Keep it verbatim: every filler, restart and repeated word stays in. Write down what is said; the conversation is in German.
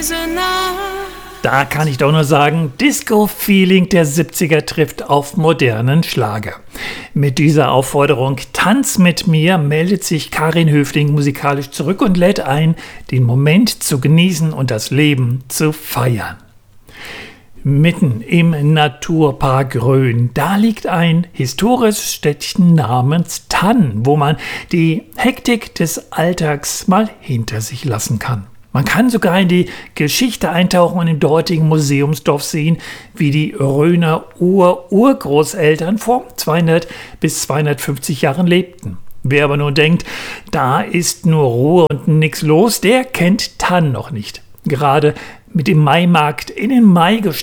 Da kann ich doch nur sagen, Disco-Feeling der siebziger trifft auf modernen Schlager. Mit dieser Aufforderung Tanz mit mir meldet sich Karin Höfling musikalisch zurück und lädt ein, den Moment zu genießen und das Leben zu feiern. Mitten im Naturpark Rhön, da liegt ein historisches Städtchen namens Thann, wo man die Hektik des Alltags mal hinter sich lassen kann. Man kann sogar in die Geschichte eintauchen und im dortigen Museumsdorf sehen, wie die Rhöner Ur-Urgroßeltern vor zweihundert bis zweihundertfünfzig Jahren lebten. Wer aber nur denkt, da ist nur Ruhe und nichts los, der kennt Thann noch nicht. Gerade mit dem Maimarkt in den Mai